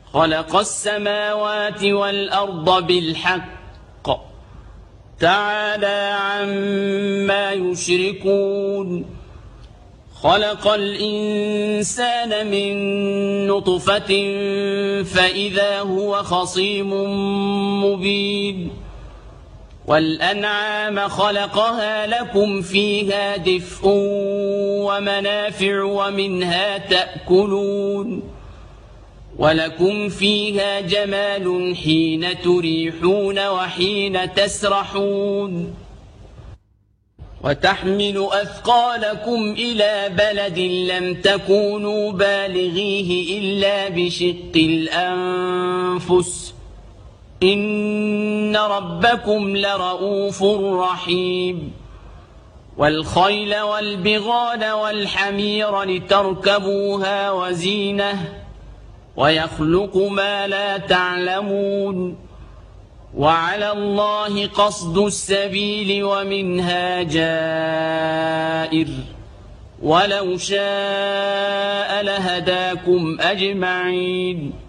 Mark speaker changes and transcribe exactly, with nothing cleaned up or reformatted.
Speaker 1: خلق السماوات والأرض بالحق تعالى عما يشركون خلق الإنسان من نطفة فإذا هو خصيم مبين والأنعام خلقها لكم فيها دفء ومنافع ومنها تأكلون ولكم فيها جمال حين تريحون وحين تسرحون وتحمل أثقالكم إلى بلد لم تكونوا بالغيه إلا بشق الأنفس إن ربكم لرؤوف رحيم والخيل والبغال والحمير لتركبوها وزينة ويخلق ما لا تعلمون وعلى الله قصد السبيل ومنها جائر ولو شاء لهداكم أجمعين